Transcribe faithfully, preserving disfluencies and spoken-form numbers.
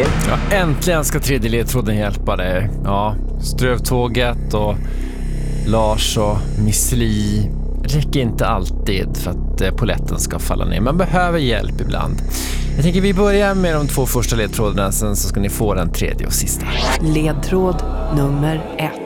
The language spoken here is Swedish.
Roger. Ja, äntligen ska tredje ledtråden hjälpa dig. Ja, Strövtåget och Lars och Miss Li räcker inte alltid för att poletten ska falla ner. Man behöver hjälp ibland. Jag tänker vi börjar med de två första ledtrådarna, sen så ska ni få den tredje och sista. Ledtråd nummer ett.